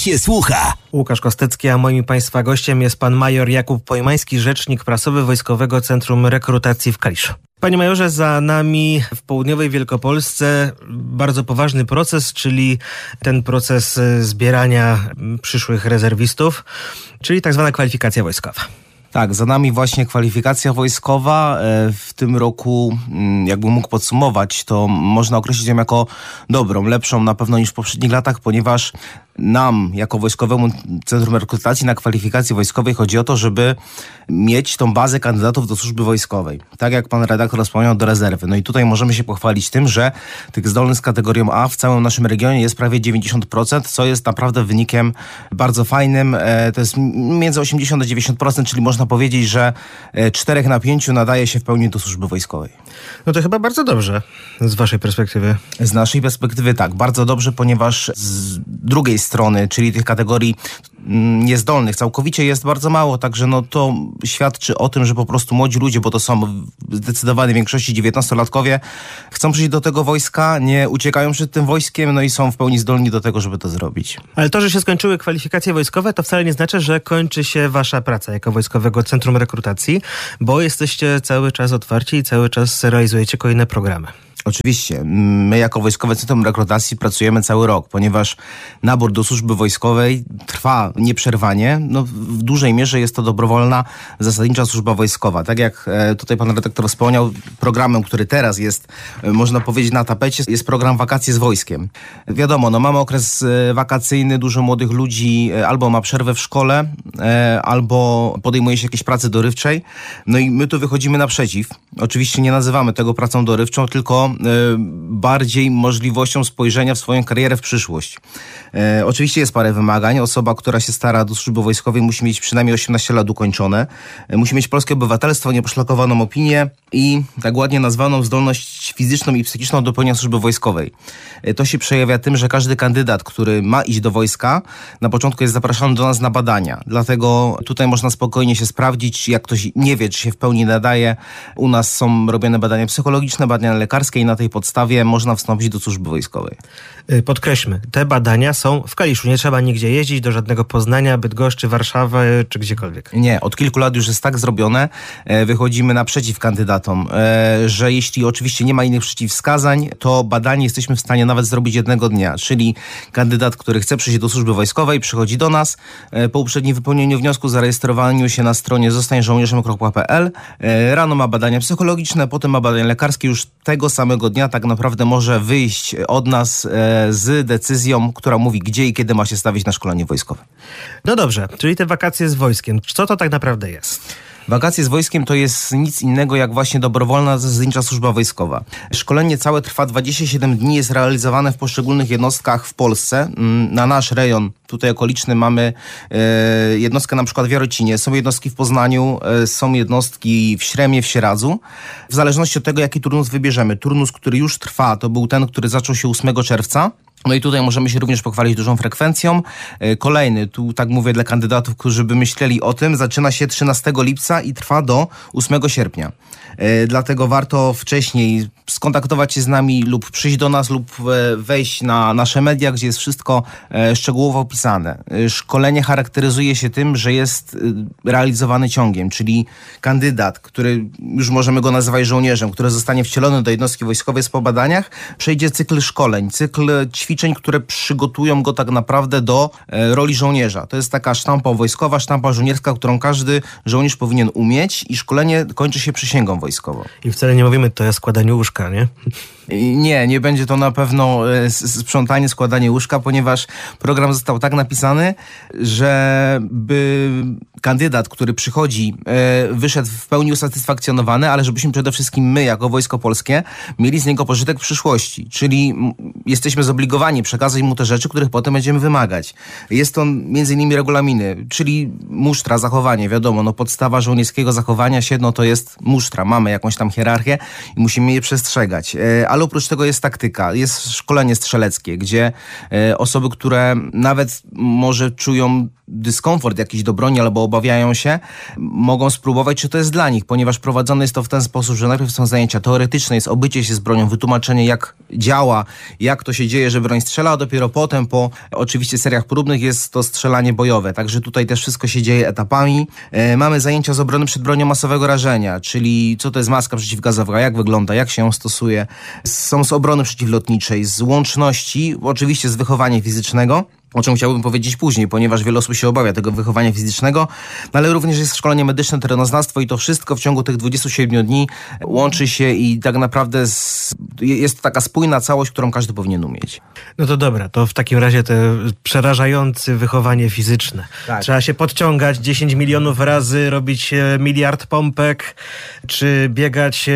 się słucha. Łukasz Kostecki, a moim Państwa gościem jest pan major Jakub Pojmański, rzecznik prasowy Wojskowego Centrum Rekrutacji w Kaliszu. Panie majorze, za nami w południowej Wielkopolsce bardzo poważny proces, czyli ten proces zbierania przyszłych rezerwistów, czyli tak zwana kwalifikacja wojskowa. Tak, za nami właśnie kwalifikacja wojskowa. W tym roku, jakbym mógł podsumować, to można określić ją jako dobrą, lepszą na pewno niż w poprzednich latach, ponieważ nam, jako Wojskowemu Centrum Rekrutacji na kwalifikacji wojskowej chodzi o to, żeby mieć tą bazę kandydatów do służby wojskowej. Tak jak pan redaktor wspomniał, do rezerwy. No i tutaj możemy się pochwalić tym, że tych zdolnych z kategorią A w całym naszym regionie jest prawie 90%, co jest naprawdę wynikiem bardzo fajnym. To jest między 80 a 90%, czyli można powiedzieć, że 4 na 5 nadaje się w pełni do służby wojskowej. No to chyba bardzo dobrze z waszej perspektywy. Z naszej perspektywy tak, bardzo dobrze, ponieważ z drugiej strony, czyli tych kategorii niezdolnych całkowicie jest bardzo mało, także no to świadczy o tym, że po prostu młodzi ludzie, bo to są w zdecydowanej większości 19-latkowie, chcą przyjść do tego wojska, nie uciekają przed tym wojskiem, no i są w pełni zdolni do tego, żeby to zrobić. Ale to, że się skończyły kwalifikacje wojskowe, to wcale nie znaczy, że kończy się wasza praca jako Wojskowego Centrum Rekrutacji, bo jesteście cały czas otwarci i cały czas realizujecie kolejne programy. Oczywiście. My jako Wojskowe Centrum Rekrutacji pracujemy cały rok, ponieważ nabór do służby wojskowej trwa nieprzerwanie. No, w dużej mierze jest to dobrowolna, zasadnicza służba wojskowa. Tak jak tutaj pan redaktor wspomniał, programem, który teraz jest, można powiedzieć, na tapecie, jest program Wakacje z Wojskiem. Wiadomo, no mamy okres wakacyjny, dużo młodych ludzi albo ma przerwę w szkole, albo podejmuje się jakiejś pracy dorywczej. No i my tu wychodzimy naprzeciw. Oczywiście nie nazywamy tego pracą dorywczą, tylko bardziej możliwością spojrzenia w swoją karierę w przyszłość. Oczywiście jest parę wymagań. Osoba, która się stara do służby wojskowej, musi mieć przynajmniej 18 lat ukończone. Musi mieć polskie obywatelstwo, nieposzlakowaną opinię i tak ładnie nazwaną zdolność fizyczną i psychiczną do pełnienia służby wojskowej. To się przejawia tym, że każdy kandydat, który ma iść do wojska, na początku jest zapraszany do nas na badania. Dlatego tutaj można spokojnie się sprawdzić, jak ktoś nie wie, czy się w pełni nadaje. U nas są robione badania psychologiczne, badania lekarskie i na tej podstawie można wstąpić do służby wojskowej. Podkreślmy, te badania są w Kaliszu. Nie trzeba nigdzie jeździć do żadnego Poznania, Bydgoszczy, Warszawy czy gdziekolwiek. Nie, od kilku lat już jest tak zrobione. Wychodzimy naprzeciw kandydatom, że jeśli oczywiście nie ma innych przeciwwskazań, to badanie jesteśmy w stanie nawet zrobić jednego dnia. Czyli kandydat, który chce przyjść do służby wojskowej, przychodzi do nas po uprzednim wypełnieniu wniosku, zarejestrowaniu się na stronie zostańżołnierzem.pl. Rano ma badania psychologiczne, potem ma badania lekarskie. Już tego samego dnia tak naprawdę może wyjść od nas z decyzją, która mówi, gdzie i kiedy ma się stawić na szkolenie wojskowe. No dobrze, czyli te wakacje z wojskiem. Co to tak naprawdę jest? Wakacje z wojskiem to jest nic innego jak właśnie dobrowolna, zasadnicza służba wojskowa. Szkolenie całe trwa 27 dni, jest realizowane w poszczególnych jednostkach w Polsce. Na nasz rejon, tutaj okoliczny, mamy jednostkę na przykład w Jarocinie, są jednostki w Poznaniu, są jednostki w Śremie, w Sieradzu. W zależności od tego, jaki turnus wybierzemy. Turnus, który już trwa, to był ten, który zaczął się 8 czerwca. No i tutaj możemy się również pochwalić dużą frekwencją. Kolejny, tu tak mówię dla kandydatów, którzy by myśleli o tym, zaczyna się 13 lipca i trwa do 8 sierpnia. Dlatego warto wcześniej skontaktować się z nami lub przyjść do nas lub wejść na nasze media, gdzie jest wszystko szczegółowo opisane. Szkolenie charakteryzuje się tym, że jest realizowane ciągiem, czyli kandydat, który już możemy go nazywać żołnierzem, który zostanie wcielony do jednostki wojskowej po badaniach, przejdzie cykl szkoleń, cykl ćwiczeń, które przygotują go tak naprawdę do roli żołnierza. To jest taka sztampa wojskowa, sztampa żołnierska, którą każdy żołnierz powinien umieć i szkolenie kończy się przysięgą wojskową. I wcale nie mówimy to o składaniu łóżka, nie? Nie będzie to na pewno sprzątanie, składanie łóżka, ponieważ program został tak napisany, żeby kandydat, który przychodzi, wyszedł w pełni usatysfakcjonowany, ale żebyśmy przede wszystkim my, jako Wojsko Polskie, mieli z niego pożytek w przyszłości. Czyli jesteśmy zobligowani przekazać mu te rzeczy, których potem będziemy wymagać. Jest to między innymi regulaminy, czyli musztra, zachowanie. Wiadomo, no podstawa żołnierskiego zachowania się, no to jest musztra. Mamy jakąś tam hierarchię i musimy je przestrzegać. Ale oprócz tego jest taktyka, jest szkolenie strzeleckie, gdzie osoby, które nawet może czują dyskomfort jakiś do broni albo obawiają się, mogą spróbować, czy to jest dla nich, ponieważ prowadzone jest to w ten sposób, że najpierw są zajęcia teoretyczne, jest obycie się z bronią, wytłumaczenie jak działa, jak to się dzieje, że broń strzela, a dopiero potem po oczywiście seriach próbnych jest to strzelanie bojowe. Także tutaj też wszystko się dzieje etapami. Mamy zajęcia z obrony przed bronią masowego rażenia, czyli co to jest maska przeciwgazowa, jak wygląda, jak się ją stosuje. Są z obrony przeciwlotniczej, z łączności, oczywiście z wychowania fizycznego, o czym chciałbym powiedzieć później, ponieważ wiele osób się obawia tego wychowania fizycznego, no ale również jest szkolenie medyczne, terenoznawstwo i to wszystko w ciągu tych 27 dni łączy się i tak naprawdę jest to taka spójna całość, którą każdy powinien umieć. No to dobra, to w takim razie te przerażające wychowanie fizyczne. Tak. Trzeba się podciągać 10 milionów razy, robić miliard pompek, czy biegać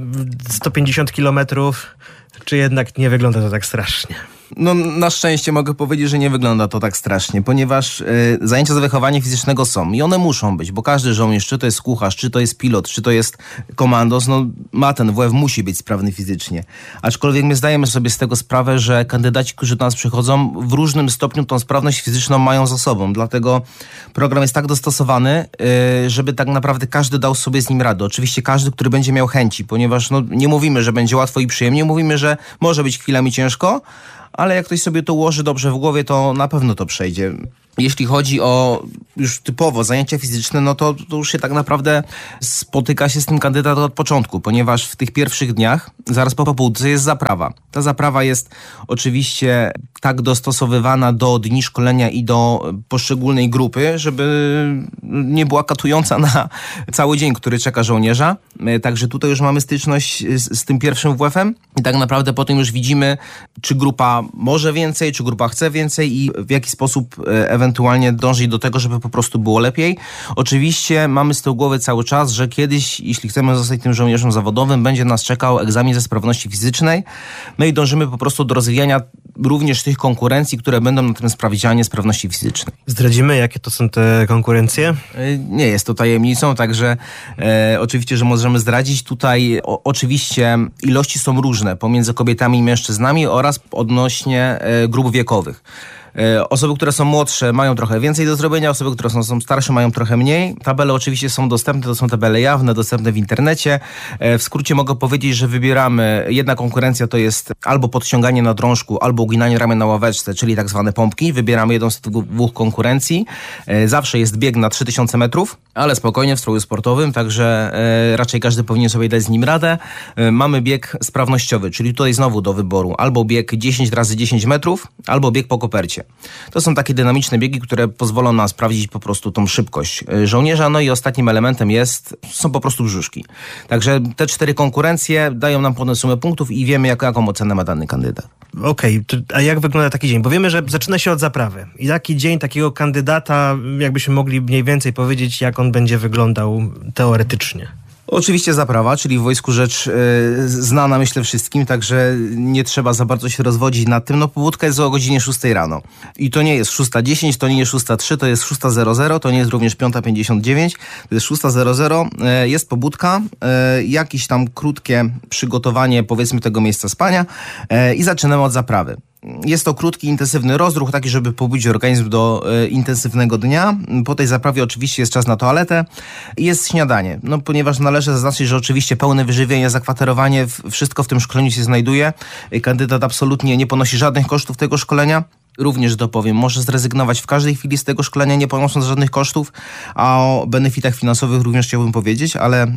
150 kilometrów, czy jednak nie wygląda to tak strasznie? No na szczęście mogę powiedzieć, że nie wygląda to tak strasznie, ponieważ zajęcia z wychowania fizycznego są i one muszą być, bo każdy żołnierz, czy to jest kucharz, czy to jest pilot, czy to jest komandos, no ma ten WF, musi być sprawny fizycznie. Aczkolwiek my zdajemy sobie z tego sprawę, że kandydaci, którzy do nas przychodzą, w różnym stopniu tą sprawność fizyczną mają za sobą, dlatego program jest tak dostosowany, żeby tak naprawdę każdy dał sobie z nim radę. Oczywiście każdy, który będzie miał chęci, ponieważ no, nie mówimy, że będzie łatwo i przyjemnie, mówimy, że może być chwilami ciężko, ale jak ktoś sobie to ułoży dobrze w głowie, to na pewno to przejdzie. Jeśli chodzi o już typowo zajęcia fizyczne, no to już się tak naprawdę spotyka się z tym kandydat od początku, ponieważ w tych pierwszych dniach, zaraz po pobudce jest zaprawa. Ta zaprawa jest oczywiście tak dostosowywana do dni szkolenia i do poszczególnej grupy, żeby nie była katująca na cały dzień, który czeka żołnierza. Także tutaj już mamy styczność z tym pierwszym WF-em i tak naprawdę potem już widzimy, czy grupa może więcej, czy grupa chce więcej i w jaki sposób ewentualnie dążyć do tego, żeby po prostu było lepiej. Oczywiście mamy z tyłu głowy cały czas, że kiedyś, jeśli chcemy zostać tym żołnierzem zawodowym, będzie nas czekał egzamin ze sprawności fizycznej. No i dążymy po prostu do rozwijania również tych konkurencji, które będą na tym sprawdzianie sprawności fizycznej. Zdradzimy, jakie to są te konkurencje? Nie jest to tajemnicą, także oczywiście, że możemy zdradzić. Tutaj oczywiście ilości są różne pomiędzy kobietami i mężczyznami oraz odnośnie grup wiekowych. Osoby, które są młodsze, mają trochę więcej do zrobienia, osoby, które są starsze, mają trochę mniej. Tabele oczywiście są dostępne, to są tabele jawne, dostępne w internecie. W skrócie mogę powiedzieć, że wybieramy, jedna konkurencja to jest albo podciąganie na drążku, albo uginanie ramion na ławeczce, czyli tak zwane pompki. Wybieramy jedną z tych dwóch konkurencji. Zawsze jest bieg na 3000 metrów, ale spokojnie w stroju sportowym, także raczej każdy powinien sobie dać z nim radę. Mamy bieg sprawnościowy, czyli tutaj znowu do wyboru albo bieg 10 razy 10 metrów, albo bieg po kopercie. To są takie dynamiczne biegi, które pozwolą nam sprawdzić po prostu tą szybkość żołnierza. No i ostatnim elementem są po prostu brzuszki. Także te 4 konkurencje dają nam pewną sumę punktów i wiemy, jaką ocenę ma dany kandydat. Okej, a jak wygląda taki dzień? Bo wiemy, że zaczyna się od zaprawy. I taki dzień takiego kandydata, jakbyśmy mogli mniej więcej powiedzieć, jak on będzie wyglądał teoretycznie. Oczywiście zaprawa, czyli w wojsku rzecz znana myślę wszystkim, także nie trzeba za bardzo się rozwodzić nad tym. No pobudka jest o godzinie 6 rano. I to nie jest 6:10, to nie jest 6:03, to jest 6:00, to nie jest również 5:59, to jest 6:00. Jest pobudka, jakieś tam krótkie przygotowanie powiedzmy tego miejsca spania i zaczynamy od zaprawy. Jest to krótki, intensywny rozruch, taki, żeby pobudzić organizm do intensywnego dnia. Po tej zaprawie oczywiście jest czas na toaletę i jest śniadanie. No, ponieważ należy zaznaczyć, że oczywiście pełne wyżywienie, zakwaterowanie, wszystko w tym szkoleniu się znajduje. Kandydat absolutnie nie ponosi żadnych kosztów tego szkolenia. Również dopowiem, może zrezygnować w każdej chwili z tego szkolenia, nie ponosząc żadnych kosztów, a o benefitach finansowych również chciałbym powiedzieć, ale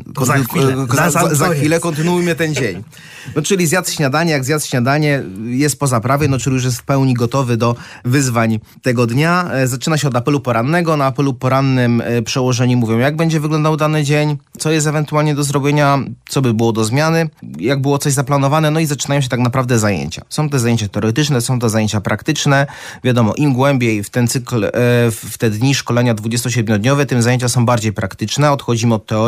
za chwilę kontynuujmy ten dzień. No, czyli zjadł śniadanie, jak zjadł śniadanie, jest po zaprawie, no czyli już jest w pełni gotowy do wyzwań tego dnia. Zaczyna się od apelu porannego. Na apelu porannym przełożeni mówią, jak będzie wyglądał dany dzień, co jest ewentualnie do zrobienia, co by było do zmiany, jak było coś zaplanowane, no i zaczynają się tak naprawdę zajęcia. Są to zajęcia teoretyczne, są to zajęcia praktyczne. Wiadomo, im głębiej w ten cykl, w te dni szkolenia 27-dniowe, tym zajęcia są bardziej praktyczne, odchodzimy od teorii.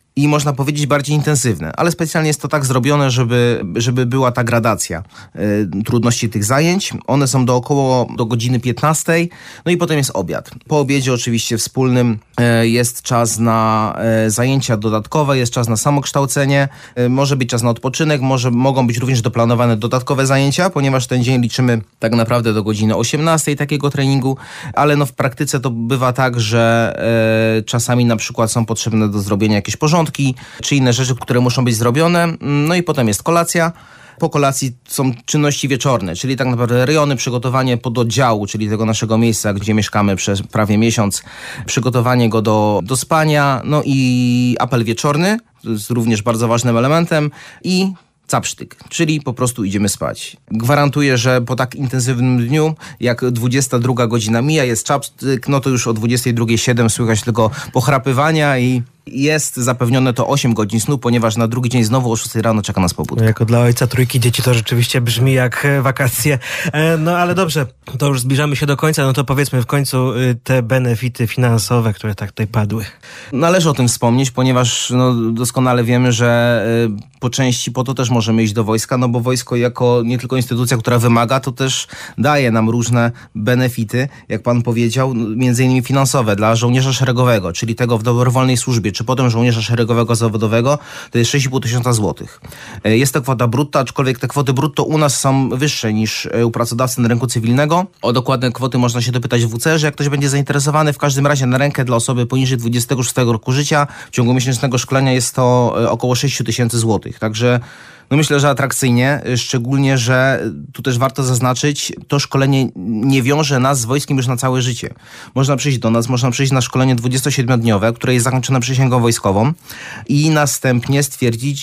i można powiedzieć bardziej intensywne, ale specjalnie jest to tak zrobione, żeby była ta gradacja trudności tych zajęć. One są do godziny 15, no i potem jest obiad. Po obiedzie oczywiście wspólnym jest czas na zajęcia dodatkowe, jest czas na samokształcenie, może być czas na odpoczynek, mogą być również doplanowane dodatkowe zajęcia, ponieważ ten dzień liczymy tak naprawdę do godziny 18 takiego treningu, ale no w praktyce to bywa tak, że czasami na przykład są potrzebne do zrobienia jakieś porządki, czy inne rzeczy, które muszą być zrobione. No i potem jest kolacja. Po kolacji są czynności wieczorne, czyli tak naprawdę rejony, przygotowanie pododdziału, czyli tego naszego miejsca, gdzie mieszkamy przez prawie miesiąc, przygotowanie go do spania, no i apel wieczorny, to jest również bardzo ważnym elementem, i capsztyk, czyli po prostu idziemy spać. Gwarantuję, że po tak intensywnym dniu, jak 22 godzina mija, jest capsztyk, no to już o 22:07 słychać tylko pochrapywania i jest zapewnione to 8 godzin snu, ponieważ na drugi dzień znowu o 6 rano czeka nas pobudka. Jako dla ojca trójki dzieci to rzeczywiście brzmi jak wakacje. No ale dobrze, to już zbliżamy się do końca, no to powiedzmy w końcu te benefity finansowe, które tak tutaj padły. Należy o tym wspomnieć, ponieważ doskonale wiemy, że po części po to też możemy iść do wojska, no bo wojsko jako nie tylko instytucja, która wymaga, to też daje nam różne benefity, jak pan powiedział, między innymi finansowe dla żołnierza szeregowego, czyli tego w dobrowolnej służbie, czy potem żołnierza szeregowego zawodowego, to jest 6,5 tysiąca złotych. Jest to kwota brutto, aczkolwiek te kwoty brutto u nas są wyższe niż u pracodawcy na rynku cywilnego. O dokładne kwoty można się dopytać w WCR-ze, jak ktoś będzie zainteresowany. W każdym razie na rękę dla osoby poniżej 26 roku życia w ciągu miesięcznego szkolenia jest to około 6 tysięcy złotych. Także myślę, że atrakcyjnie, szczególnie, że tu też warto zaznaczyć, to szkolenie nie wiąże nas z wojskiem już na całe życie. Można przyjść do nas, można przyjść na szkolenie 27-dniowe, które jest zakończone przysięgą wojskową i następnie stwierdzić,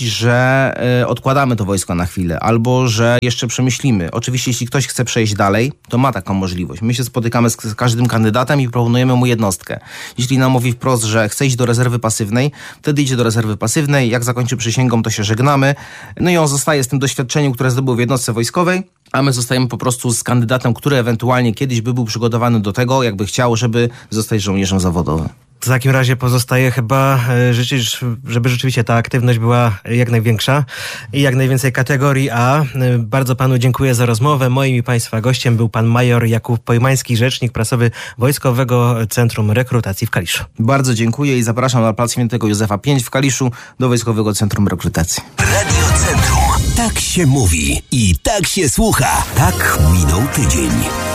że odkładamy to wojsko na chwilę albo że jeszcze przemyślimy. Oczywiście, jeśli ktoś chce przejść dalej, to ma taką możliwość. My się spotykamy z każdym kandydatem i proponujemy mu jednostkę. Jeśli nam mówi wprost, że chce iść do rezerwy pasywnej, wtedy idzie do rezerwy pasywnej. Jak zakończy przysięgą, to się żegnamy. No i on zostaje z tym doświadczeniem, które zdobył w jednostce wojskowej, a my zostajemy po prostu z kandydatem, który ewentualnie kiedyś by był przygotowany do tego, jakby chciał, żeby zostać żołnierzem zawodowym. W takim razie pozostaje chyba życzyć, żeby rzeczywiście ta aktywność była jak największa i jak najwięcej kategorii A. Bardzo panu dziękuję za rozmowę. Moim i państwa gościem był pan major Jakub Pojmański, rzecznik prasowy Wojskowego Centrum Rekrutacji w Kaliszu. Bardzo dziękuję i zapraszam na plac Świętego Józefa 5 w Kaliszu do Wojskowego Centrum Rekrutacji. Radio Centrum. Tak się mówi i tak się słucha. Tak minął tydzień.